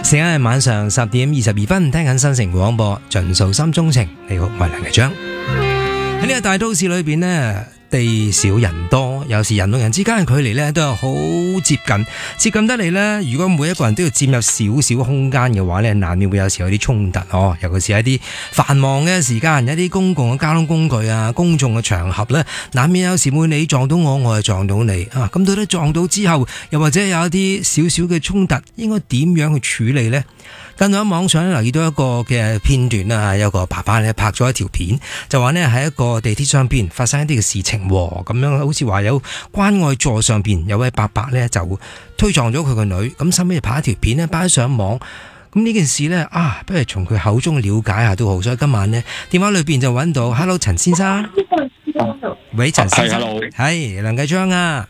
時間係晚上10:22，聽緊新城廣播，盡訴心中情。你好，我係梁繼章。喺呢個大都市裏邊呢，地少人多，有時人同人之間嘅距離呢都係好接近得嚟呢。如果每一個人都要佔有少少空間嘅話呢，難免會有時有啲衝突哦。尤其是喺啲繁忙嘅時間，一啲公共嘅交通工具啊、公眾嘅場合呢，難免有時會你撞到我，我又撞到你啊。咁到底撞到之後，又或者有一啲少少嘅衝突，應該點樣去處理呢？近日喺網上留意到一個嘅片段啦，有個爸爸咧拍咗一條片，就話呢喺一個地鐵上邊發生一啲嘅事情，咁樣好似話有關愛座上邊有位伯伯呢就推撞咗佢個女，咁後尾就拍一條片呢擺上網。咁呢件事呢，不如從佢口中了解下都好。所以今晚呢，電話裏邊就揾到 Hello 陳先生，喂，陳先生，係梁繼章啊。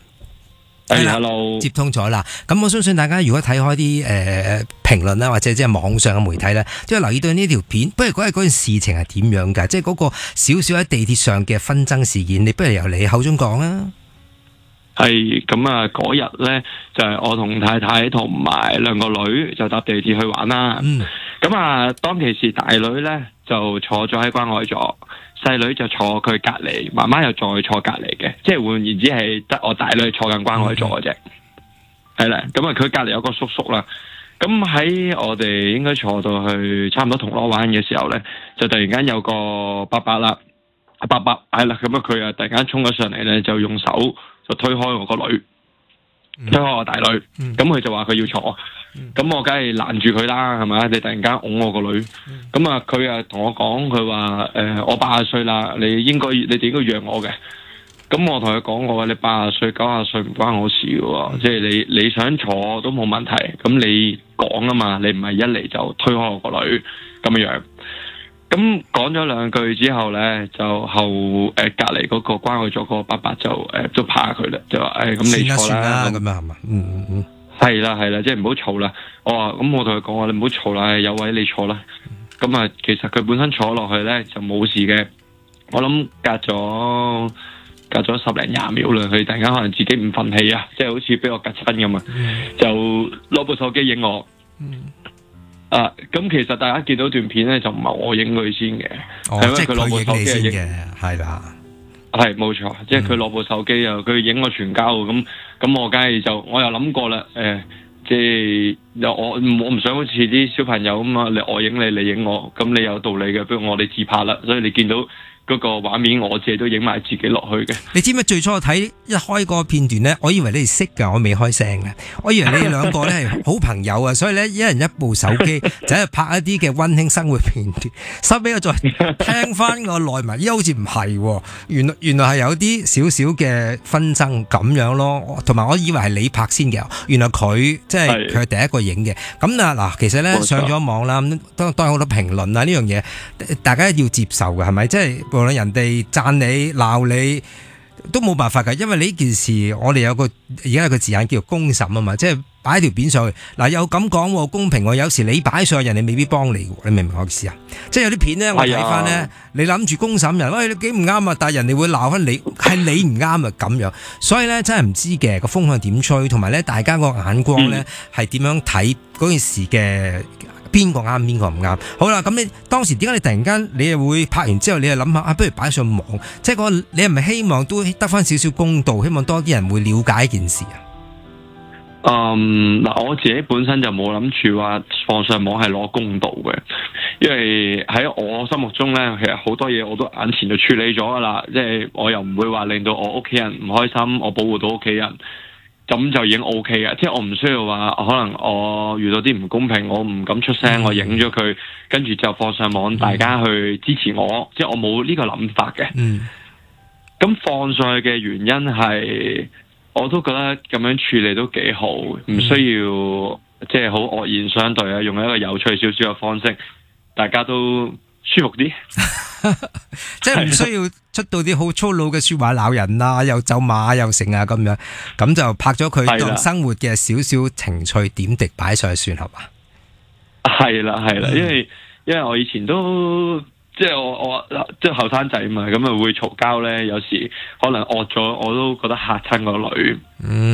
Hello， 接通咗啦。咁我相信大家如果睇開啲評論啦，或者即係網上嘅媒體咧，都有留意到呢條片。不如講下嗰件事情係點樣㗎？即係嗰個少少喺地鐵上嘅紛爭事件，你不如由你口中講啊。 係咁啊！嗰日咧就係我同太太同埋兩個女就搭地鐵去玩啦。咁啊，當其時大女咧就坐咗喺關愛座，細女就坐佢隔離，媽媽又再坐隔離嘅，即係換言之係得我大女坐緊關愛座嘅啫。係啦，咁啊佢隔離有個叔叔啦。咁喺我哋應該坐到去差唔多銅鑼灣嘅時候咧，就突然間有個伯伯啦，伯伯係啦，咁啊佢啊突然間衝咗上嚟咧，就用手就推開我個女，推開我大女，咁佢就話佢要坐，咁我梗係攔住佢啦，係咪？你突然間擁我個女，咁啊佢啊同我講，佢話我80歲啦，你哋應該讓我嘅。咁我同佢講，我話你80歲90歲唔關我事嘅，即係你想坐都冇問題，咁你講啊嘛，你唔係一嚟就推開我個女咁樣。咁講咗兩句之後咧，就隔離嗰個關愛座個伯伯就都怕佢啦，就話咁你坐啦咁樣係嘛，係啦，即係唔好嘈啦。我話咁我同佢講話，你唔好嘈啦，有位你坐啦。咁啊，其實佢本身坐落去咧就冇事嘅。我諗隔咗10零20秒啦，佢突然間可能自己唔忿氣啊，即係好似俾我夾親咁啊，就攞部手機影我。咁其實大家見到段片咧，就唔係我影佢先嘅，係因為佢攞部手機影嘅，係啦，係冇錯，即係佢攞部手機啊，佢影我全交，咁我梗係我又諗過啦，即係我唔想好似啲小朋友咁啊，我影你影我，咁你有道理嘅，不如我哋自拍啦，所以你見到嗰個畫面，我自己都影埋自己落去嘅。 你知唔知最初睇一開個片段呢，我以為你哋識㗎，我未開聲嘅，我以為你哋兩個呢係好朋友啊，所以呢，一人一部手機就喺度拍一啲嘅溫馨生活片段。收尾我再聽翻個內文，好似唔係，原來係有啲少少嘅紛爭咁樣咯。同埋我以為係你拍先嘅，原來佢即係佢係第一個影嘅。咁嗱，其實呢，上咗網啦，當然好多評論啊，呢樣嘢大家要接受嘅，係咪？即係無論人哋讚你鬧你都冇辦法㗎，因為呢件事我哋而家有個字眼叫做公審啊嘛，即係擺條片上去嗱，有咁講公平喎，有時你擺上去人哋未必幫你，你明唔明我意思啊？即係有啲片呢，我睇翻呢，你諗住公審人，喂，你幾唔啱啊，但係人哋會鬧翻你，係你唔啱啊咁樣，所以呢，真係唔知嘅個風向點吹，同埋呢，大家個眼光呢，係點樣睇嗰件事嘅。邊個啱邊個唔啱？好啦，咁你當時點解你突然間你又會拍完之後你又諗下不如擺上網，即係你係咪希望都得翻少少公道，希望多啲人會了解一件事啊？ 嗱，我自己本身就冇諗住話放上網係攞公道嘅，因為喺我心目中咧，其實好多嘢我都眼前就處理咗噶啦，即係我又唔會話令到我屋企人唔開心，我保護到屋企人。咁就已經 OK 嘅，即係我唔需要話可能我遇到啲唔公平，我唔敢出聲，我影咗佢，跟住就放上網，大家去支持我，即係我冇呢個諗法嘅。咁放上去嘅原因係，我都覺得咁樣處理都幾好，唔需要即係好惡言相對啊，用一個有趣少少嘅方式，大家都舒服啲。 即係唔需要出到啲好粗魯嘅說話鬧人啊，又咒罵又成啊咁樣，咁就拍咗佢當生活嘅少少情趣點滴擺上去算係嘛？係啦，因為我以前都即係我即係後生仔嘛，咁啊會嘈交咧，有時可能惡咗我都覺得嚇親個女。